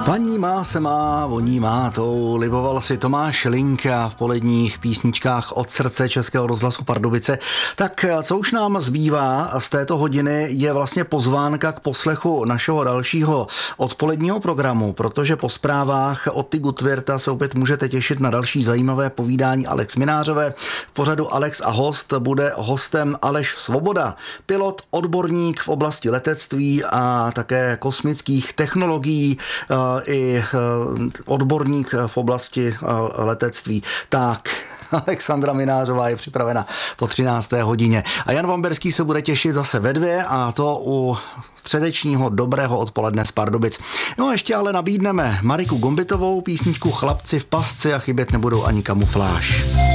Paní má se má, voní má tou, liboval si Tomáš Linka v poledních písničkách od srdce Českého rozhlasu Pardubice. Tak co už nám zbývá z této hodiny je vlastně pozvánka k poslechu našeho dalšího odpoledního programu, protože po zprávách od Ty Gutwirta se opět můžete těšit na další zajímavé povídání Alex Minářové. V pořadu Alex a host bude hostem Aleš Svoboda, pilot, odborník v oblasti letectví a také kosmických technologií, i odborník v oblasti letectví. Tak, Alexandra Minářová je připravena po 13. hodině. A Jan Vamberský se bude těšit zase ve 2 a to u středečního dobrého odpoledne z Pardubic. No a ještě ale nabídneme Mariku Gombitovou, písničku Chlapci v pasci a chybět nebudou ani kamufláž.